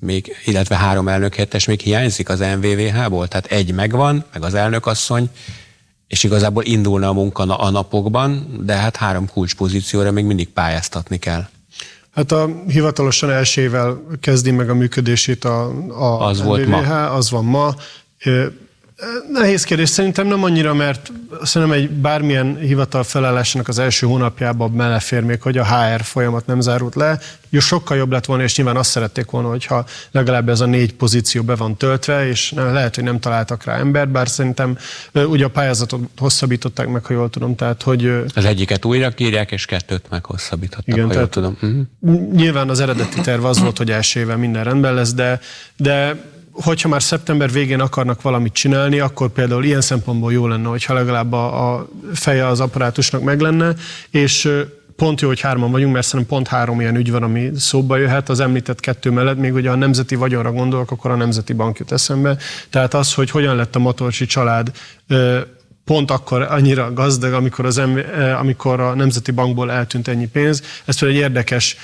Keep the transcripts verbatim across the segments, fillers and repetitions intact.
még, illetve három elnök helyettes még hiányzik az em vé vé há-ból, tehát egy megvan, meg az elnökasszony, és igazából indulna a munka a napokban, de hát három kulcspozícióra még mindig pályáztatni kell. Hát a hivatalosan elsővel kezdi meg a működését a, a az em vé vé há, volt az van ma. Nehéz kérdés, szerintem nem annyira, mert szerintem egy bármilyen hivatal felállásának az első hónapjában belefér még, hogy a há er folyamat nem zárult le. Jó, sokkal jobb lett volna, és nyilván azt szerették volna, hogyha legalább ez a négy pozíció be van töltve, és lehet, hogy nem találtak rá embert, bár szerintem ugye a pályázatot hosszabbították meg, ha jól tudom, tehát hogy... Az egyiket újra kírják, és kettőt meghosszabbítottak, igen, ha jól tudom. Uh-huh. Nyilván az eredeti terv az volt, hogy első éven minden rendben lesz, de, de hogyha már szeptember végén akarnak valamit csinálni, akkor például ilyen szempontból jó lenne, hogyha legalább a, a feje az apparátusnak meg lenne, és pont jó, hogy hárman vagyunk, mert szerintem pont három ilyen ügy van, ami szóba jöhet. Az említett kettő mellett, még ugye a nemzeti vagyonra gondolok, akkor a Nemzeti Bank jut eszembe. Tehát az, hogy hogyan lett a Matolcsy család pont akkor annyira gazdag, amikor, az, amikor a Nemzeti Bankból eltűnt ennyi pénz. Ez például egy érdekes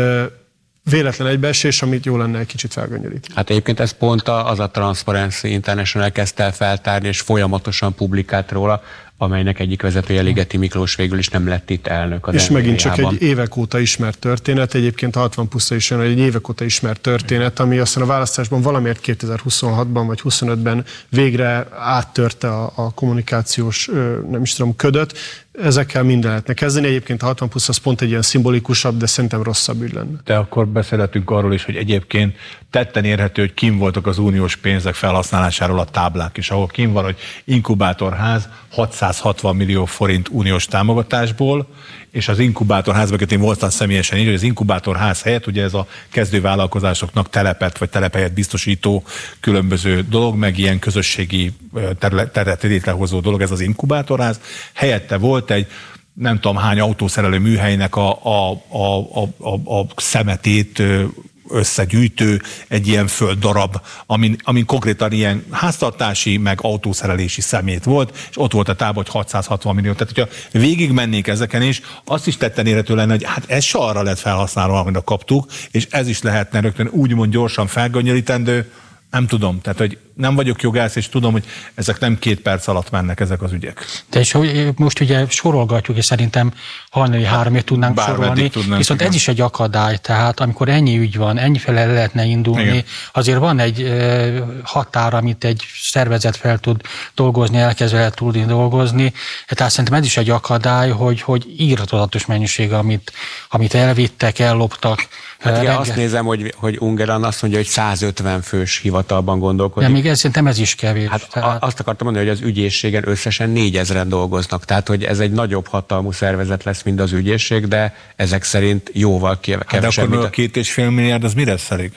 véletlen egybeesés, amit jó lenne egy kicsit felgöngyölíteni. Hát egyébként ez pont az a Transparency International kezdte el feltárni, és folyamatosan publikált róla, amelynek egyik vezetője, Ligeti Miklós végül is nem lett itt elnök. És megint csak egy évek óta ismert történet, egyébként a hatvan puszta is jön, egy évek óta ismert történet, ami aztán a választásban valamiért kétezer-huszonhatban vagy huszonötben végre áttörte a, a kommunikációs, nem is tudom, ködöt. Ezekkel minden lehetne kezdeni. Egyébként a hatvan plusz az pont egy ilyen szimbolikusabb, de szerintem rosszabb ügy lenne. De akkor beszélhetünk arról is, hogy egyébként tetten érhető, hogy kim voltak az uniós pénzek felhasználásáról a táblák is, ahol kim van, hogy inkubátorház hatszázhatvan millió forint uniós támogatásból, és az inkubátorházban, én voltam személyesen így, hogy az inkubátorház helyett, ugye ez a kezdővállalkozásoknak telepet vagy telephelyet biztosító különböző dolog, meg ilyen közösségi területet létrehozó dolog, ez az inkubátorház. Helyette volt egy nem tudom hány autószerelő műhelynek a, a, a, a, a, a szemetét összegyűjtő egy ilyen földdarab, amin, amin konkrétan ilyen háztartási, meg autószerelési szemét volt, és ott volt a tábla, hogy hatszázhatvan millió. Tehát, hogyha végig mennék ezeken is, azt is tetten érhető lenne, hogy hát ez se arra lett felhasználva, amit kaptuk, és ez is lehetne rögtön úgymond gyorsan felgönnyölítendő. Nem tudom, tehát, hogy nem vagyok jogász, és tudom, hogy ezek nem két perc alatt mennek ezek az ügyek. De és most ugye sorolgatjuk, és szerintem hajnali háromért tudnánk sorolni, tudnánk, viszont igen. Ez is egy akadály, tehát amikor ennyi ügy van, ennyifele lehetne indulni, igen. Azért van egy határ, amit egy szervezet fel tud dolgozni, elkezdve el tudni dolgozni, tehát szerintem ez is egy akadály, hogy, hogy íratozatos mennyiség, amit, amit elvittek, elloptak. Hát igen, azt nézem, hogy, hogy Ungeran azt mondja, hogy százötven fős hivatalban gondolkodik. De még ez, szerintem ez is kevés. Hát tehát... azt akartam mondani, hogy az ügyészségen összesen négyezren dolgoznak, tehát hogy ez egy nagyobb hatalmú szervezet lesz, mint az ügyészség, de ezek szerint jóval kevesebb. Hát de akkor a két és fél milliárd, az mire elég?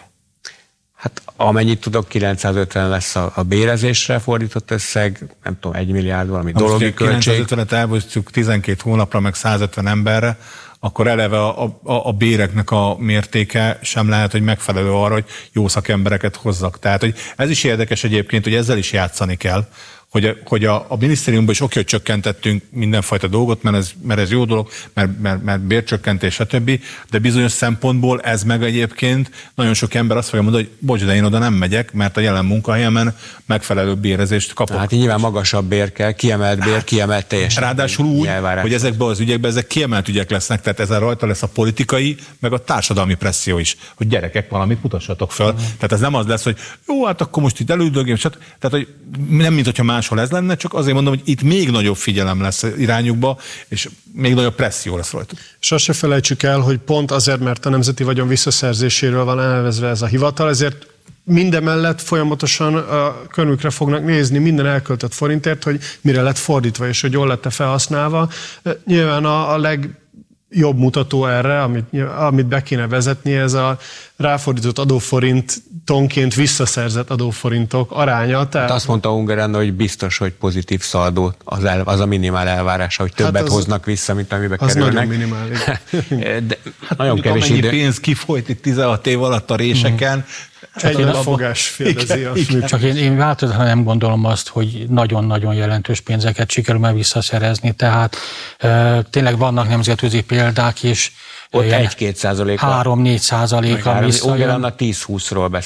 Hát amennyit tudok, kilencszázötven lesz a, a bérezésre fordított összeg, nem tudom, egy milliárd valami ha dologi költség. kilencszázötvenet elbocsítjuk tizenkét hónapra, meg százötven emberre, akkor eleve a, a, a béreknek a mértéke sem lehet, hogy megfelelő arra, hogy jó szakembereket hozzak. Tehát, hogy ez is érdekes egyébként, hogy ezzel is játszani kell, hogy, hogy a, a minisztériumban is oké, hogy csökkentettünk mindenfajta dolgot, mert ez, mert ez jó dolog, mert, mert, mert bércsökkentés, stb. De bizonyos szempontból ez meg egyébként nagyon sok ember azt fogja mondani, hogy bocs, de én oda nem megyek, mert a jelen munkahelyemen megfelelő bérezést kapok. Hát nyilván magasabb bér kell, kiemelt bér, kiemelt teljesítmény. Ráadásul úgy, hogy ezekben az ügyekben ezek kiemelt ügyek lesznek, tehát ezen rajta lesz a politikai, meg a társadalmi presszió is, hogy gyerekek, valamit mutassatok föl. Mm. Tehát ez nem az lesz, hogy jó, hát akkor most itt elődögém, tehát hogy nem mint hogyha máshol ez lenne, csak azért mondom, hogy itt még nagyobb figyelem lesz irányukba, és még nagyobb presszió lesz rajtuk. És azt se felejtsük el, hogy pont azért, mert a nemzeti vagyon visszaszerzéséről van elnevezve ez a hivatal, ezért mindemellett folyamatosan a körmükre fognak nézni minden elköltött forintért, hogy mire lett fordítva, és hogy jól lett-e felhasználva. Nyilván a, a legjobb mutató erre, amit, amit be kéne vezetni, ez a ráfordított adóforintonként visszaszerzett adóforintok aránya. Tehát... Hát azt mondta Ungeran, hogy biztos, hogy pozitív szaldó az, el, az a minimál elvárása, hogy többet hát az, hoznak vissza, mint amibe az kerülnek. Az nagyon minimális. De hát nagyon kevés idő. Pénz kifolyt itt tizenhat év alatt a réseken. Csak egy abba... fogás férdezi a működés. Csak én, én változatlan nem gondolom azt, hogy nagyon-nagyon jelentős pénzeket sikerül meg visszaszerezni, tehát e, tényleg vannak nemzetközi példák is. Ott egy-két százaléka. három-négy százaléka visszajön. Ungerannak tíz-húszról beszél.